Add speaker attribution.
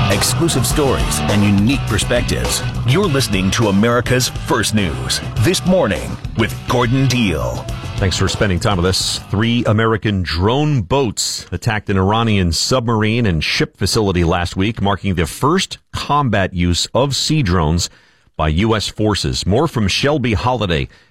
Speaker 1: exclusive stories, and unique perspectives. You're listening to America's First News This Morning with Gordon Deal.
Speaker 2: Thanks for spending time with us. 3 American drone boats attacked an Iranian submarine and ship facility last week, marking the first combat use of sea drones by U.S. forces. More from Shelby Holiday